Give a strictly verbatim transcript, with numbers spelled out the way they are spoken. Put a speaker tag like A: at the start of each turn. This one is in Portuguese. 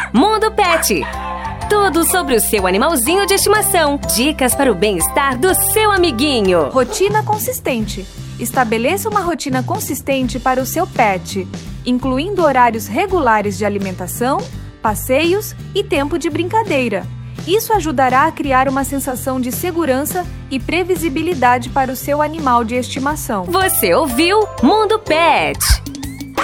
A: Mundo Pet. Tudo sobre o seu animalzinho de estimação. Dicas para o bem-estar do seu amiguinho.
B: Rotina consistente. Estabeleça uma rotina consistente para o seu pet, incluindo horários regulares de alimentação, passeios e tempo de brincadeira. Isso ajudará a criar uma sensação de segurança e previsibilidade para o seu animal de estimação.
A: Você ouviu Mundo Pet.